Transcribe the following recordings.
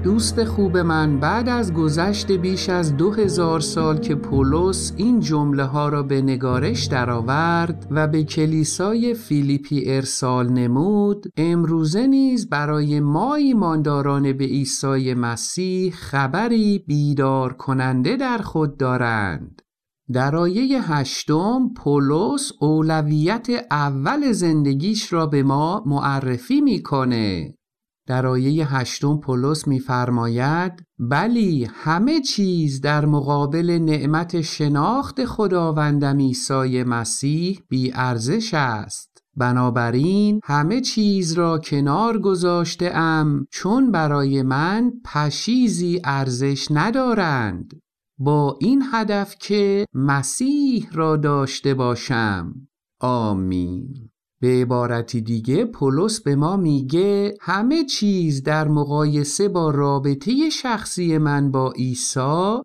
دوست خوب من، بعد از گذشت بیش از 2000 سال که پولس این جمله ها را به نگارش درآورد و به کلیسای فیلیپی ارسال نمود، امروزه نیز برای ما ایمانداران به عیسی مسیح خبری بیدار کننده در خود دارند. در آیه 8 پولس اولویت اول زندگیش را به ما معرفی میکنه. در آیه 8 پولس می‌فرماید بلی همه چیز در مقابل نعمت شناخت خداوندم عیسی مسیح بی ارزش است. بنابراین همه چیز را کنار گذاشته ام چون برای من پشیزی ارزش ندارند، با این هدف که مسیح را داشته باشم. آمین. به عبارتی دیگه پولس به ما میگه همه چیز در مقایسه با رابطه شخصی من با عیسی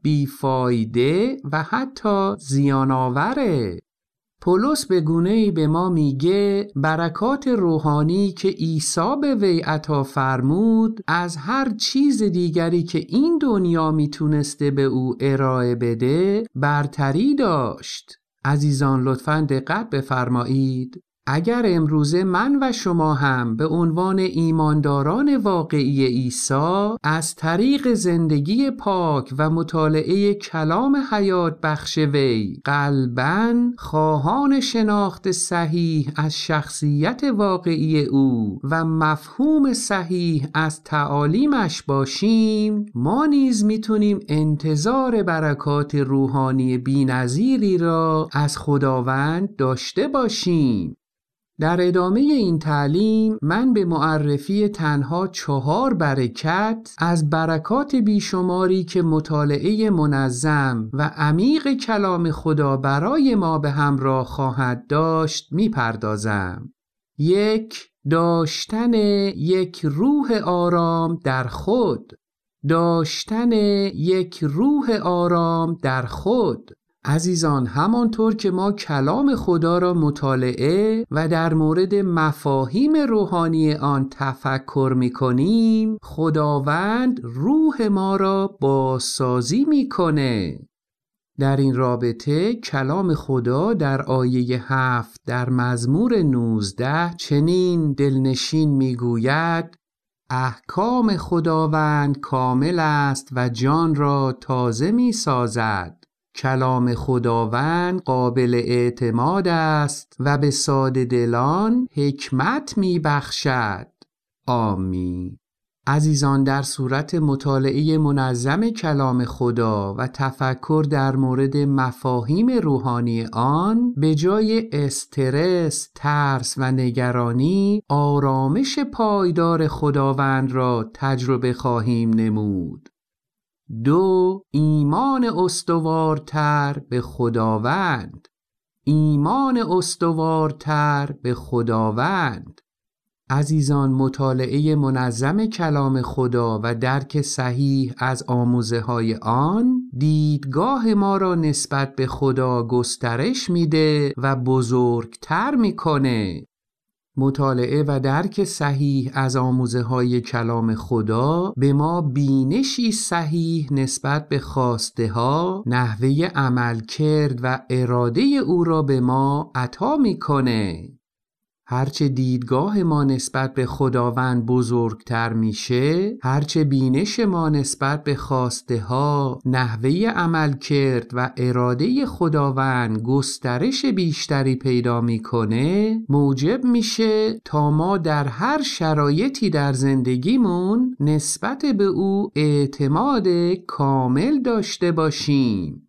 بیفایده و حتی زیان آوره. پولس به گونه‌ای به ما میگه برکات روحانی که عیسی به وی عطا فرمود از هر چیز دیگری که این دنیا میتونسته به او ارائه بده برتری داشت. عزیزان لطفاً دقت بفرمایید. اگر امروزه من و شما هم به عنوان ایمانداران واقعی عیسی از طریق زندگی پاک و مطالعه کلام حیات بخش وی قلباً خواهان شناخت صحیح از شخصیت واقعی او و مفهوم صحیح از تعالیمش باشیم، ما نیز میتونیم انتظار برکات روحانی بی‌نظیری را از خداوند داشته باشیم. در ادامه این تعلیم من به معرفی تنها 4 برکت از برکات بیشماری که مطالعه منظم و عمیق کلام خدا برای ما به همراه خواهد داشت میپردازم. 1. داشتن یک روح آرام در خود. داشتن یک روح آرام در خود. عزیزان همانطور که ما کلام خدا را مطالعه و در مورد مفاهیم روحانی آن تفکر می‌کنیم، خداوند روح ما را بازسازی می‌کنه. در این رابطه کلام خدا در آیه 7 در مزمور 19 چنین دلنشین می‌گوید: احکام خداوند کامل است و جان را تازه می‌سازد. کلام خداوند قابل اعتماد است و به ساده دلان حکمت می بخشد. آمین. عزیزان در صورت مطالعه منظم کلام خدا و تفکر در مورد مفاهیم روحانی آن، به جای استرس، ترس و نگرانی، آرامش پایدار خداوند را تجربه خواهیم نمود. 2. ایمان استوارتر به خداوند. ایمان استوارتر به خداوند. عزیزان مطالعه منظم کلام خدا و درک صحیح از آموزه های آن دیدگاه ما را نسبت به خدا گسترش میده و بزرگتر میکنه. مطالعه و درک صحیح از آموزه‌های کلام خدا به ما بینشی صحیح نسبت به خواسته ها، نحوه عملکرد و اراده او را به ما عطا می‌کنه. هرچه دیدگاه ما نسبت به خداوند بزرگتر میشه، هرچه بینش ما نسبت به خواسته ها، نحوه عملکرد و اراده خداوند گسترش بیشتری پیدا میکنه، موجب میشه تا ما در هر شرایطی در زندگیمون نسبت به او اعتماد کامل داشته باشیم.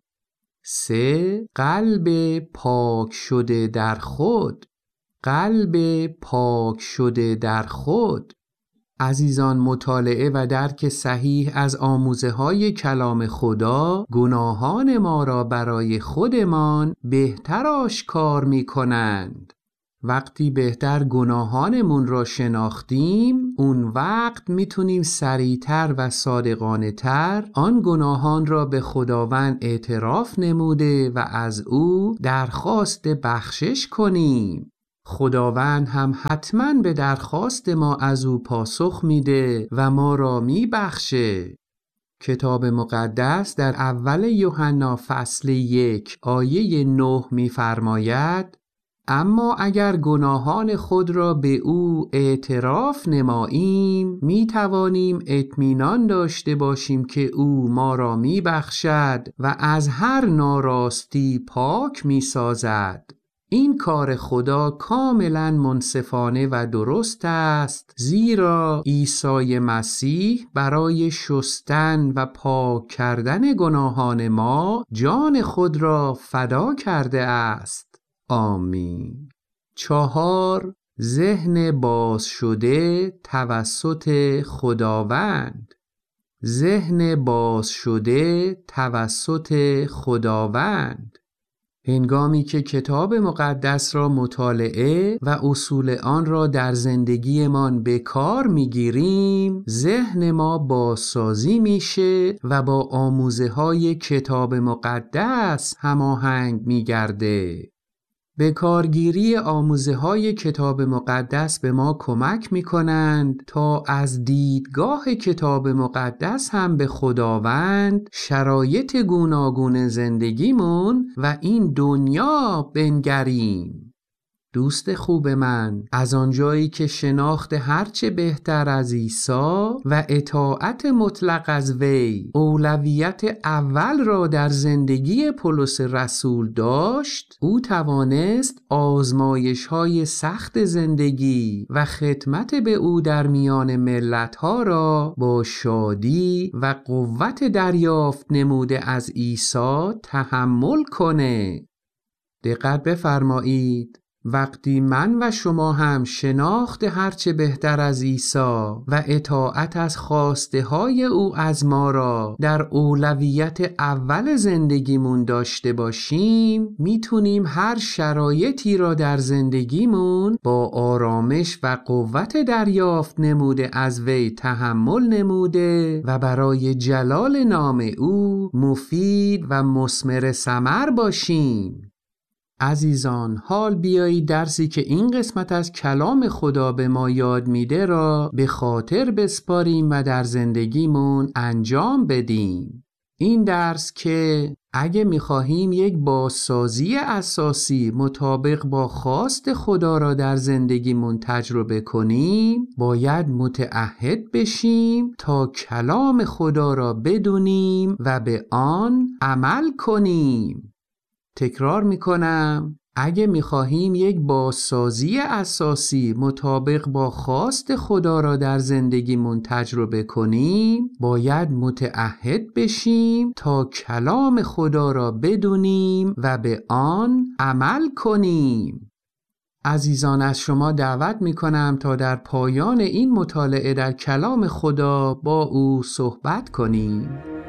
3. قلب پاک شده در خود. قلب پاک شده در خود. عزیزان مطالعه و درک صحیح از آموزه‌های کلام خدا گناهان ما را برای خودمان بهتر آشکار می‌کنند. وقتی بهتر گناهانمون را شناختیم، اون وقت میتونیم سریعتر و صادقانه تر آن گناهان را به خداوند اعتراف نموده و از او درخواست بخشش کنیم. خداوند هم حتما به درخواست ما از او پاسخ میده و ما را میبخشه. کتاب مقدس در اول یوحنا فصل 1 آیه 9 میفرماید: اما اگر گناهان خود را به او اعتراف نماییم میتوانیم اطمینان داشته باشیم که او ما را میبخشد و از هر ناراستی پاک میسازد. این کار خدا کاملا منصفانه و درست است، زیرا عیسی مسیح برای شستن و پاک کردن گناهان ما جان خود را فدا کرده است. آمین. 4. ذهن باز شده توسط خداوند. ذهن باز شده توسط خداوند. هنگامی که کتاب مقدس را مطالعه و اصول آن را در زندگیمان به کار میگیریم، ذهن ما بازسازی میشه و با آموزه‌های کتاب مقدس هماهنگ میگرده. به کارگیری آموزه‌های کتاب مقدس به ما کمک می‌کنند تا از دیدگاه کتاب مقدس هم به خداوند، شرایط گوناگون زندگیمون و این دنیا بنگریم. دوست خوب من، از آنجایی که شناخت هرچه بهتر از عیسی و اطاعت مطلق از وی اولویت اول را در زندگی پولس رسول داشت، او توانست آزمایش‌های سخت زندگی و خدمت به او در میان ملت‌ها را با شادی و قوت دریافت نموده از عیسی تحمل کنه. دقت بفرمایید، وقتی من و شما هم شناخت هرچه بهتر از عیسی و اطاعت از خواسته های او از ما را در اولویت اول زندگیمون داشته باشیم، میتونیم هر شرایطی را در زندگیمون با آرامش و قوت دریافت نموده از وی تحمل نموده و برای جلال نام او مفید و مثمر ثمر باشیم. عزیزان، حال بیایید درسی که این قسمت از کلام خدا به ما یاد میده را به خاطر بسپاریم و در زندگیمون انجام بدیم. این درس که اگه میخواهیم یک بازسازی اساسی مطابق با خواست خدا را در زندگیمون تجربه کنیم، باید متعهد بشیم تا کلام خدا را بدونیم و به آن عمل کنیم. تکرار میکنم، اگه میخواهیم یک بازسازی اساسی مطابق با خواست خدا را در زندگیمون تجربه کنیم، باید متعهد بشیم تا کلام خدا را بدونیم و به آن عمل کنیم. عزیزان، از شما دعوت میکنم تا در پایان این مطالعه در کلام خدا با او صحبت کنیم.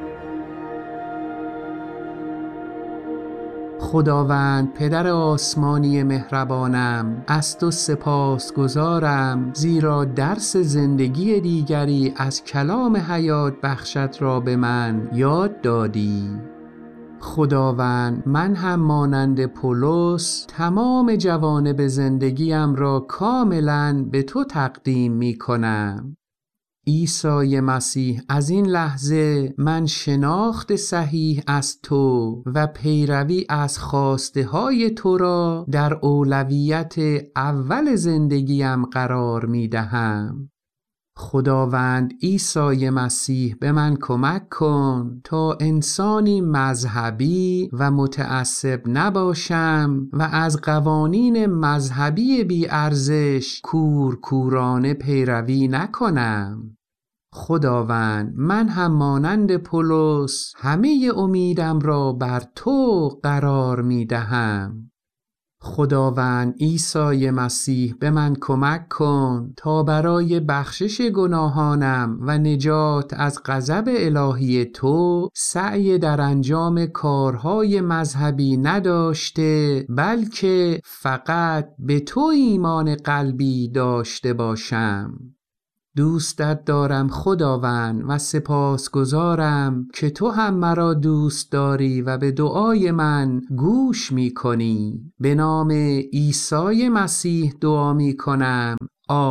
خداوند پدر آسمانی مهربانم، از تو سپاسگزارم، زیرا درس زندگی دیگری از کلام حیات بخشت را به من یاد دادی. خداوند، من هم مانند پولس تمام جوانب زندگیم را کاملاً به تو تقدیم می کنم. عیسی مسیح، از این لحظه من شناخت صحیح از تو و پیروی از خواسته های تو را در اولویت اول زندگیم قرار می دهم. خداوند عیسی مسیح، به من کمک کن تا انسانی مذهبی و متعصب نباشم و از قوانین مذهبی بی ارزش کورکورانه پیروی نکنم. خداوند، من هم مانند پولس همه امیدم را بر تو قرار می دهم. خداوند عیسی مسیح، به من کمک کن تا برای بخشش گناهانم و نجات از غضب الهی تو سعی در انجام کارهای مذهبی نداشته، بلکه فقط به تو ایمان قلبی داشته باشم. دوستت دارم خداوند و سپاسگزارم که تو هم مرا دوست داری و به دعای من گوش می کنی. به نام عیسی مسیح دعا می کنم.